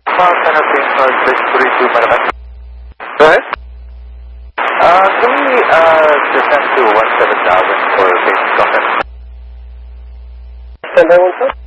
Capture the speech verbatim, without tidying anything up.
Call center being called six three two, madam. Go ahead. Uh, can we, uh, descend to one seven thousand for basic contact? Stand by one sec.